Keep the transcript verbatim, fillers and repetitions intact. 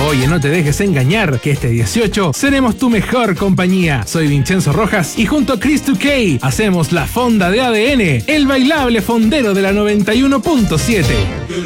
Oye, no te dejes engañar, que este dieciocho seremos tu mejor compañía. Soy Vincenzo Rojas y junto a Chris dos K hacemos la fonda de A D N, el bailable fondero de la noventa y uno punto siete.